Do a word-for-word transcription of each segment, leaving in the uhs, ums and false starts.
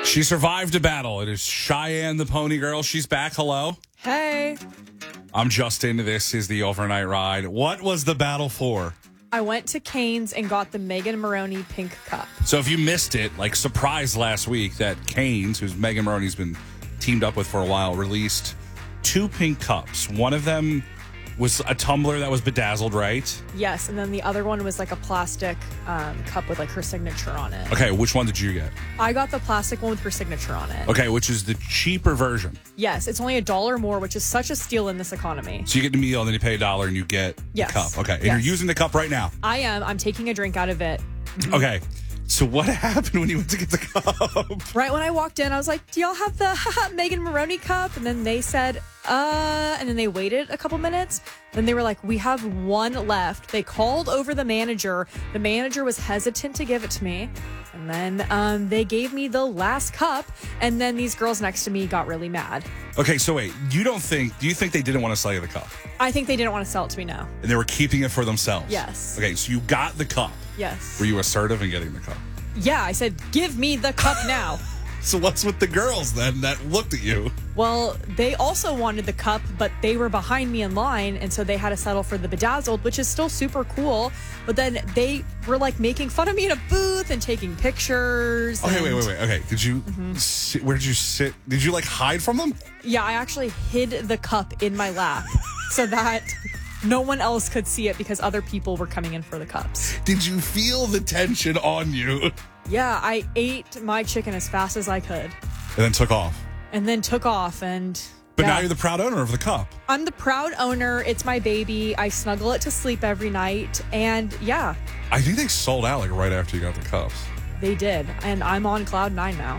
She survived a battle. It is Cheyenne the Pony Girl. She's back. Hello. Hey. I'm Justin. This is the Overnight Ride. What was the battle for? I went to Cane's and got the Megan Maroney pink cup. So if you missed it, like surprised last week that Cane's, who's Megan Maroney's been teamed up with for a while, released two pink cups. One of them was a tumbler that was bedazzled, right? Yes, and then the other one was like a plastic um, cup with like her signature on it. Okay, which one did you get? I got the plastic one with her signature on it. Okay, which is the cheaper version. Yes, it's only a dollar more, which is such a steal in this economy. So you get the meal, and then you pay a dollar, and you get yes. the cup. Okay, and yes. you're using the cup right now. I am. I'm taking a drink out of it. Mm-hmm. Okay. So what happened when you went to get the cup? Right when I walked in, I was like, do y'all have the Megan Maroney cup? And then they said, uh, and then they waited a couple minutes. Then they were like, we have one left. They called over the manager. The manager was hesitant to give it to me. And then um, they gave me the last cup. And then these girls next to me got really mad. Okay, so wait, you don't think, do you think they didn't want to sell you the cup? I think they didn't want to sell it to me, no. And they were keeping it for themselves? Yes. Okay, so you got the cup. Yes. Were you assertive in getting the cup? Yeah, I said, give me the cup now. So what's with the girls then that looked at you? Well, they also wanted the cup, but they were behind me in line, and so they had to settle for the bedazzled, which is still super cool. But then they were like making fun of me in a booth and taking pictures. Okay, and... wait, wait, wait. Okay, did you mm-hmm. sit? Where did you sit? Did you like hide from them? Yeah, I actually hid the cup in my lap so that no one else could see it because other people were coming in for the cups. Did you feel the tension on you? Yeah, I ate my chicken as fast as I could. And then took off. And then took off and... But yeah. now you're the proud owner of the cup. I'm the proud owner. It's my baby. I snuggle it to sleep every night. And yeah. I think they sold out like right after you got the cups. They did. And I'm on cloud nine now.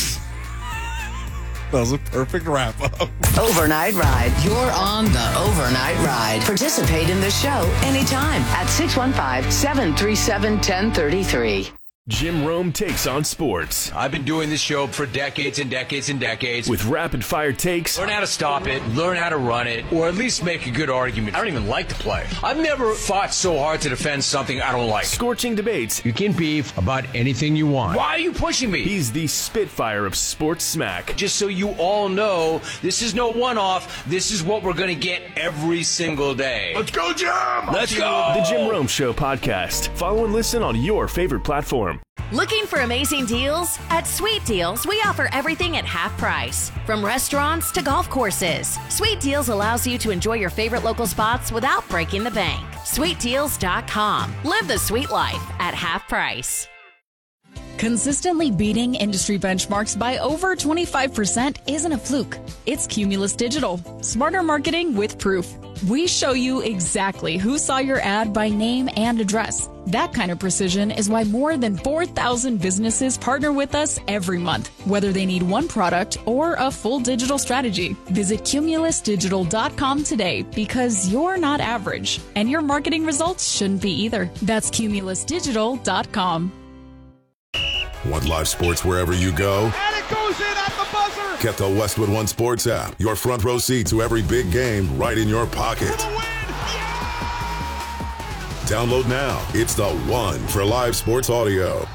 That was a perfect wrap up. Overnight Ride. You're on the Overnight Ride. Participate in the show anytime at six one five, seven three seven, one zero three three. Jim Rome takes on sports. I've been doing this show for decades and decades and decades. With rapid-fire takes. Learn how to stop it, learn how to run it, or at least make a good argument. I don't even like to play. I've never fought so hard to defend something I don't like. Scorching debates. You can beef about anything you want. Why are you pushing me? He's the Spitfire of sports smack. Just so you all know, this is no one-off. This is what we're going to get every single day. Let's go, Jim! Let's go! The Jim Rome Show podcast. Follow and listen on your favorite platform. Looking for amazing deals? At Sweet Deals, we offer everything at half price. From restaurants to golf courses, Sweet Deals allows you to enjoy your favorite local spots without breaking the bank. sweet deals dot com. Live the sweet life at half price. Consistently beating industry benchmarks by over twenty-five percent isn't a fluke. It's Cumulus Digital. Smarter marketing with proof. We show you exactly who saw your ad by name and address. That kind of precision is why more than four thousand businesses partner with us every month, whether they need one product or a full digital strategy. Visit cumulus digital dot com today because you're not average, and your marketing results shouldn't be either. That's cumulus digital dot com. Want live sports wherever you go? And it goes in at the buzzer! Get the Westwood One Sports app. Your front row seat to every big game right in your pocket. For the win! Yeah! Download now. It's the one for live sports audio.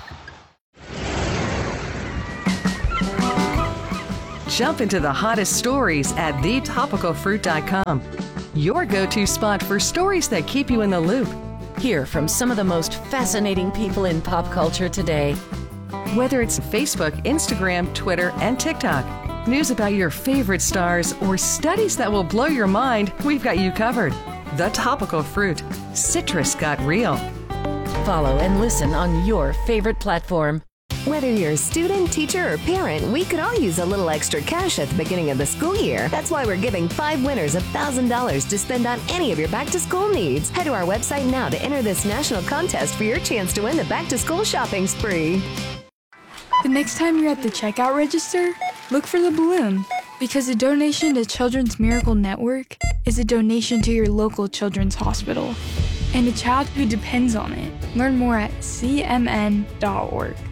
Jump into the hottest stories at the topical fruit dot com. Your go-to spot for stories that keep you in the loop. Hear from some of the most fascinating people in pop culture today. Whether it's Facebook, Instagram, Twitter, and TikTok, news about your favorite stars, or studies that will blow your mind, we've got you covered. The Topical Fruit. Citrus got real. Follow and listen on your favorite platform. Whether you're a student, teacher, or parent, we could all use a little extra cash at the beginning of the school year. That's why we're giving five winners one thousand dollars to spend on any of your back-to-school needs. Head to our website now to enter this national contest for your chance to win the back-to-school shopping spree. The next time you're at the checkout register, look for the balloon. Because a donation to Children's Miracle Network is a donation to your local children's hospital and a child who depends on it. Learn more at c m n dot org.